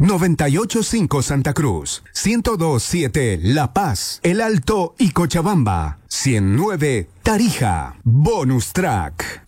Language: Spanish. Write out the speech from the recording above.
98.5 Santa Cruz, 102.7 La Paz, El Alto y Cochabamba, 100.9 Tarija. Bonus Track.